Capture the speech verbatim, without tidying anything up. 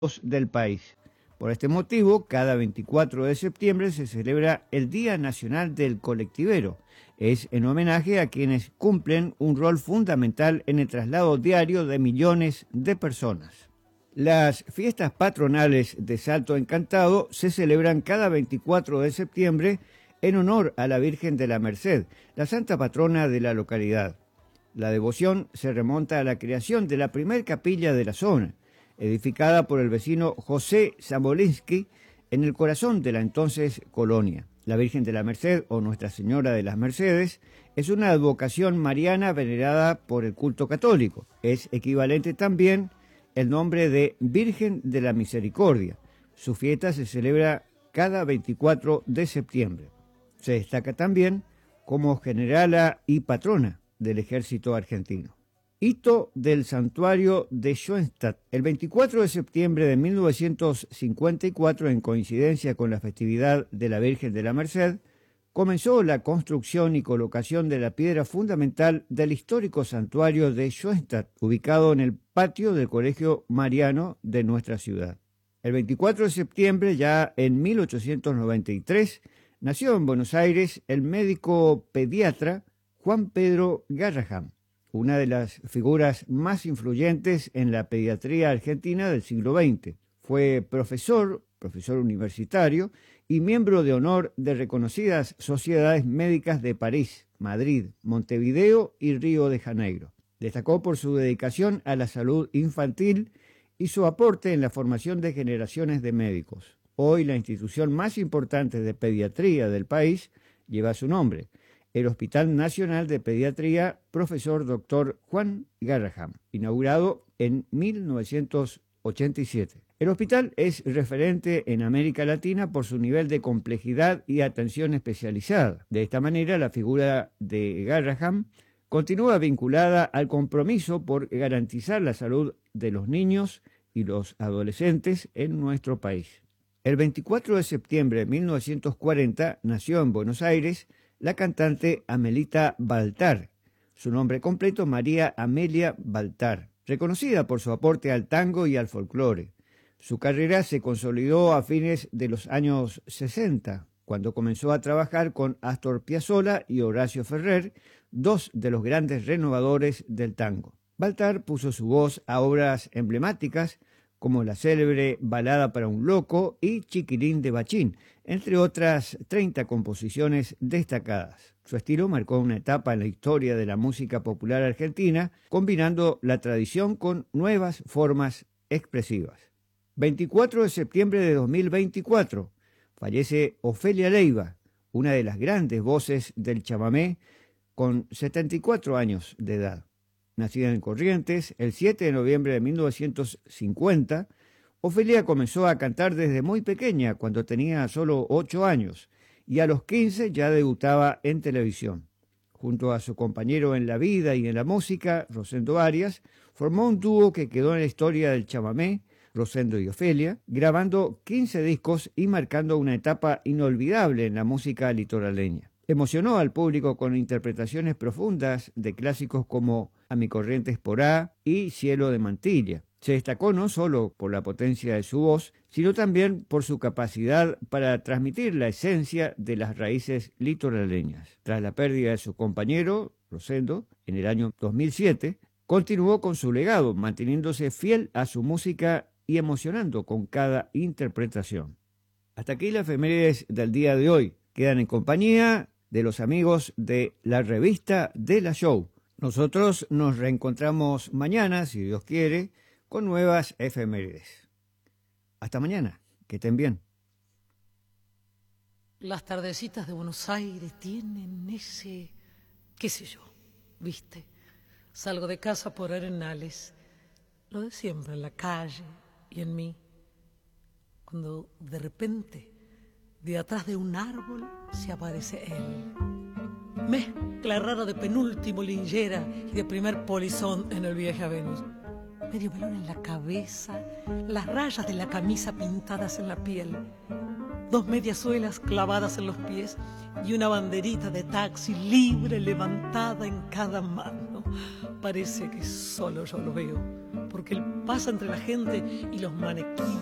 del país. Por este motivo, cada veinticuatro de septiembre se celebra el Día Nacional del Colectivero. Es en homenaje a quienes cumplen un rol fundamental en el traslado diario de millones de personas. Las fiestas patronales de Salto Encantado se celebran cada veinticuatro de septiembre en honor a la Virgen de la Merced, la santa patrona de la localidad. La devoción se remonta a la creación de la primer capilla de la zona, edificada por el vecino José Zamolinsky en el corazón de la entonces colonia. La Virgen de la Merced, o Nuestra Señora de las Mercedes, es una advocación mariana venerada por el culto católico. Es equivalente también el nombre de Virgen de la Misericordia. Su fiesta se celebra cada veinticuatro de septiembre. Se destaca también como generala y patrona del ejército argentino. Hito del santuario de Schoenstatt. El veinticuatro de septiembre de mil novecientos cincuenta y cuatro, en coincidencia con la festividad de la Virgen de la Merced, comenzó la construcción y colocación de la piedra fundamental del histórico santuario de Schoenstatt, ubicado en el patio del Colegio Mariano de nuestra ciudad. El veinticuatro de septiembre, ya en mil ochocientos noventa y tres, nació en Buenos Aires el médico pediatra Juan Pedro Garrahan, una de las figuras más influyentes en la pediatría argentina del siglo veinte. Fue profesor, profesor universitario y miembro de honor de reconocidas sociedades médicas de París, Madrid, Montevideo y Río de Janeiro. Destacó por su dedicación a la salud infantil y su aporte en la formación de generaciones de médicos. Hoy la institución más importante de pediatría del país lleva su nombre, el Hospital Nacional de Pediatría Profesor Doctor Juan Garrahan, inaugurado en mil novecientos ochenta y siete. El hospital es referente en América Latina por su nivel de complejidad y atención especializada. De esta manera, la figura de Garrahan continúa vinculada al compromiso por garantizar la salud de los niños y los adolescentes en nuestro país. El veinticuatro de septiembre de mil novecientos cuarenta nació en Buenos Aires la cantante Amelita Baltar, su nombre completo María Amelia Baltar, reconocida por su aporte al tango y al folclore. Su carrera se consolidó a fines de los años sesenta, cuando comenzó a trabajar con Astor Piazzolla y Horacio Ferrer, dos de los grandes renovadores del tango. Baltar puso su voz a obras emblemáticas como la célebre Balada para un Loco y Chiquilín de Bachín, entre otras treinta composiciones destacadas. Su estilo marcó una etapa en la historia de la música popular argentina, combinando la tradición con nuevas formas expresivas. veinticuatro de septiembre de dos mil veinticuatro, fallece Ofelia Leiva, una de las grandes voces del chamamé, con setenta y cuatro años de edad. Nacida en Corrientes, el siete de noviembre de mil novecientos cincuenta, Ofelia comenzó a cantar desde muy pequeña, cuando tenía solo ocho años, y a los quince ya debutaba en televisión. Junto a su compañero en la vida y en la música, Rosendo Arias, formó un dúo que quedó en la historia del chamamé, Rosendo y Ofelia, grabando quince discos y marcando una etapa inolvidable en la música litoraleña. Emocionó al público con interpretaciones profundas de clásicos como A mi corrientes por A y Cielo de Mantilla. Se destacó no solo por la potencia de su voz, sino también por su capacidad para transmitir la esencia de las raíces litoraleñas. Tras la pérdida de su compañero, Rosendo, en el año dos mil siete, continuó con su legado, manteniéndose fiel a su música y emocionando con cada interpretación. Hasta aquí las efemérides del día de hoy. Quedan en compañía de los amigos de la revista de la Show. Nosotros nos reencontramos mañana, si Dios quiere, con nuevas efemérides. Hasta mañana, que estén bien. Las tardecitas de Buenos Aires tienen ese, qué sé yo, ¿viste? Salgo de casa por Arenales, lo de siempre, en la calle y en mí, cuando de repente, de atrás de un árbol, se aparece él. Mezcla rara de penúltimo lingera y de primer polizón en el viaje a Venus. Medio melón en la cabeza, las rayas de la camisa pintadas en la piel, dos mediasuelas clavadas en los pies y una banderita de taxi libre levantada en cada mano. Parece que solo yo lo veo, porque porque él pasa entre la gente y los manequines